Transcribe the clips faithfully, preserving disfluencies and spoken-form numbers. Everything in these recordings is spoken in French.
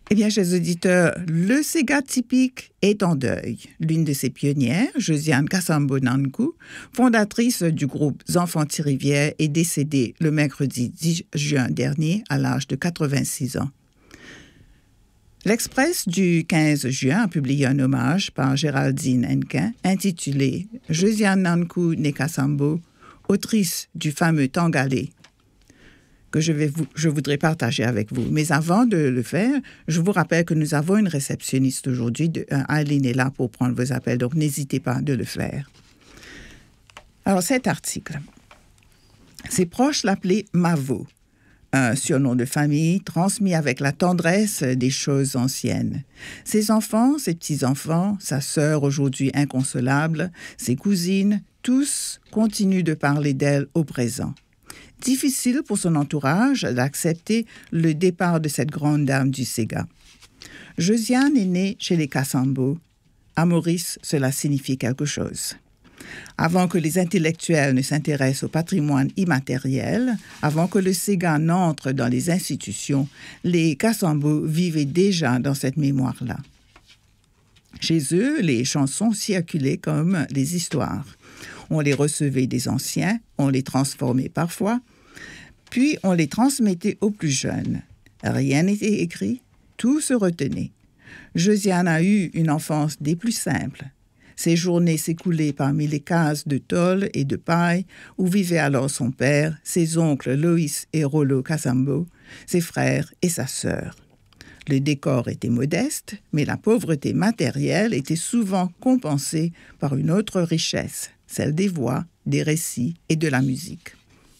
Eh bien, chers auditeurs, le Sega typique est en deuil. L'une de ses pionnières, Josiane Kasambo Nankou, fondatrice du groupe Enfants-Rivière, est décédée le mercredi dix juin dernier à l'âge de quatre-vingt-six ans. L'Express du quinze juin a publié un hommage par Géraldine Hennequin intitulé « Josiane Nankou Nekasambo, autrice du fameux Tangalé » que je, vais vous, je voudrais partager avec vous. Mais avant de le faire, je vous rappelle que nous avons une réceptionniste aujourd'hui. De, euh, Aline est là pour prendre vos appels, donc n'hésitez pas de le faire. Alors, cet article, ses proches l'appelaient Mavo, un surnom de famille transmis avec la tendresse des choses anciennes. Ses enfants, ses petits-enfants, sa sœur aujourd'hui inconsolable, ses cousines, tous continuent de parler d'elle au présent. Difficile pour son entourage d'accepter le départ de cette grande dame du Sega. Josiane est née chez les Kasambo. À Maurice, cela signifie quelque chose. Avant que les intellectuels ne s'intéressent au patrimoine immatériel, avant que le Sega n'entre dans les institutions, les Kasambo vivaient déjà dans cette mémoire-là. Chez eux, les chansons circulaient comme les histoires. On les recevait des anciens, on les transformait parfois, puis on les transmettait aux plus jeunes. Rien n'était écrit, tout se retenait. Josiane a eu une enfance des plus simples. Ses journées s'écoulaient parmi les cases de tôle et de paille où vivaient alors son père, ses oncles Loïs et Rollo Kasambo, ses frères et sa sœur. Le décor était modeste, mais la pauvreté matérielle était souvent compensée par une autre richesse, celle des voix, des récits et de la musique.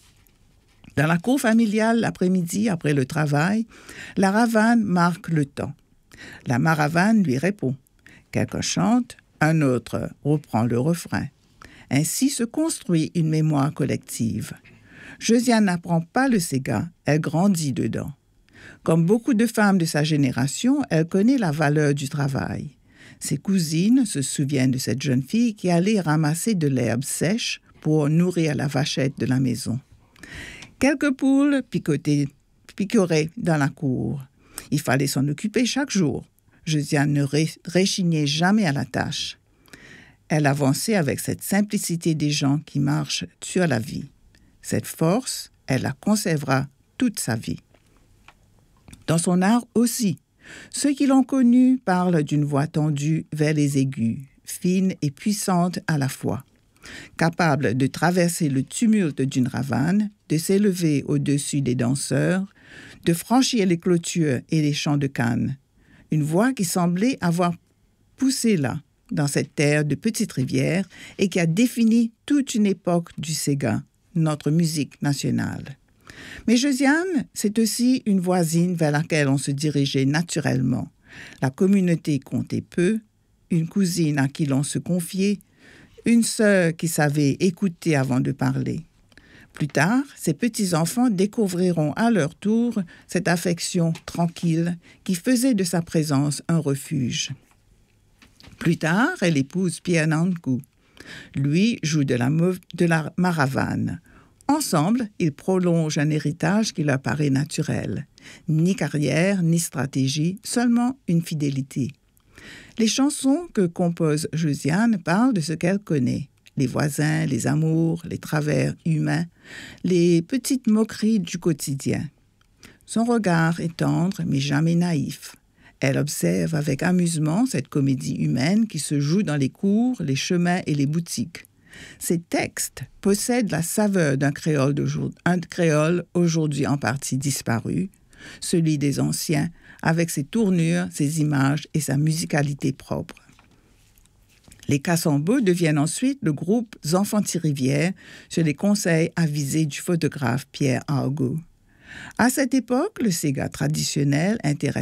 Dans la cour familiale, l'après-midi, après le travail, la ravane marque le temps. La maravane lui répond. Quelqu'un chante, un autre reprend le refrain. Ainsi se construit une mémoire collective. Josiane n'apprend pas le Sega, elle grandit dedans. Comme beaucoup de femmes de sa génération, elle connaît la valeur du travail. Ses cousines se souviennent de cette jeune fille qui allait ramasser de l'herbe sèche pour nourrir la vachette de la maison. Quelques poules picotaient, picoraient dans la cour. Il fallait s'en occuper chaque jour. Josiane ne ré- réchignait jamais à la tâche. Elle avançait avec cette simplicité des gens qui marchent sur la vie. Cette force, elle la conservera toute sa vie. Dans son art aussi, ceux qui l'ont connue parlent d'une voix tendue vers les aigus, fine et puissante à la fois, capable de traverser le tumulte d'une ravane, de s'élever au-dessus des danseurs, de franchir les clôtures et les champs de canne. Une voix qui semblait avoir poussé là, dans cette terre de petites rivières, et qui a défini toute une époque du Sega, notre musique nationale. Mais Josiane, c'est aussi une voisine vers laquelle on se dirigeait naturellement. La communauté comptait peu, une cousine à qui l'on se confiait, une sœur qui savait écouter avant de parler. Plus tard, ses petits-enfants découvriront à leur tour cette affection tranquille qui faisait de sa présence un refuge. Plus tard, elle épouse Pierre Nankou. Lui joue de la, mauv- de la maravane. Ensemble, ils prolongent un héritage qui leur paraît naturel. Ni carrière, ni stratégie, seulement une fidélité. Les chansons que compose Josiane parlent de ce qu'elle connaît. Les voisins, les amours, les travers humains, les petites moqueries du quotidien. Son regard est tendre, mais jamais naïf. Elle observe avec amusement cette comédie humaine qui se joue dans les cours, les chemins et les boutiques. Ces textes possèdent la saveur d'un créole, un créole aujourd'hui en partie disparu, celui des anciens, avec ses tournures, ses images et sa musicalité propre. Les Kasambo deviennent ensuite le groupe Enfants-Rivière sur les conseils avisés du photographe Pierre Argaud. À cette époque, le Sega traditionnel intéresse